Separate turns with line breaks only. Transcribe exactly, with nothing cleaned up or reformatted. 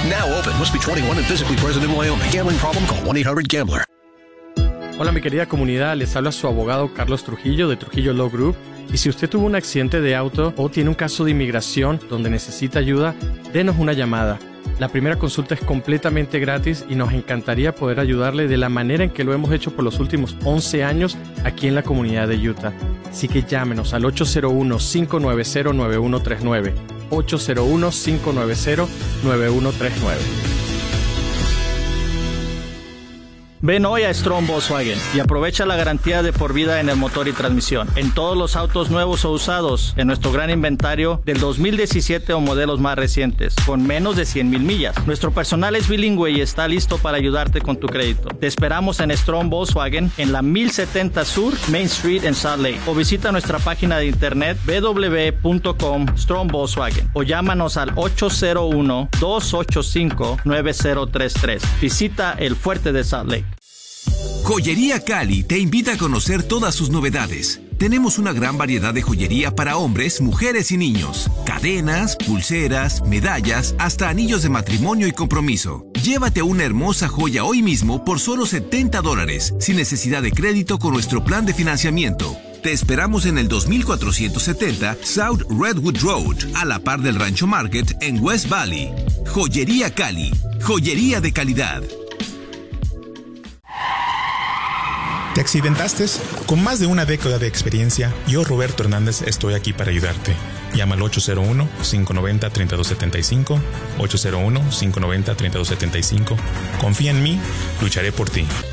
Now open. Must be twenty-one and physically present in Wyoming. Gambling problem? Call one eight hundred gambler.
Hola mi querida comunidad, les habla su abogado Carlos Trujillo de Trujillo Law Group. Y si usted tuvo un accidente de auto o tiene un caso de inmigración donde necesita ayuda, denos una llamada. La primera consulta es completamente gratis y nos encantaría poder ayudarle de la manera en que lo hemos hecho por los últimos once años aquí en la comunidad de Utah. Así que llámenos al ocho cero uno, cinco nueve cero, nueve uno tres nueve. ocho cero uno, cinco nueve cero, nueve uno tres nueve.
Ven hoy a Strong Volkswagen y aprovecha la garantía de por vida en el motor y transmisión, en todos los autos nuevos o usados, en nuestro gran inventario del dos mil diecisiete o modelos más recientes, con menos de cien mil millas. Nuestro personal es bilingüe y está listo para ayudarte con tu crédito. Te esperamos en Strong Volkswagen en la mil setenta Sur Main Street en Salt Lake, o visita nuestra página de internet w w w punto com Strong Volkswagen o llámanos al ocho cero uno, dos ocho cinco, nueve cero tres tres. Visita el Fuerte de Salt Lake.
Joyería Cali te invita a conocer todas sus novedades. Tenemos una gran variedad de joyería para hombres, mujeres y niños. Cadenas, pulseras, medallas, hasta anillos de matrimonio y compromiso. Llévate una hermosa joya hoy mismo por solo setenta dólares, sin necesidad de crédito con nuestro plan de financiamiento. Te esperamos en el dos mil cuatrocientos setenta South Redwood Road, a la par del Rancho Market en West Valley. Joyería Cali, joyería de calidad.
¿Te accidentaste? Con más de una década de experiencia, yo, Roberto Hernández, estoy aquí para ayudarte. Llama al ocho cero uno, cinco nueve cero, tres dos siete cinco, ocho cero uno, cinco nueve cero, tres dos siete cinco. Confía en mí, lucharé por ti.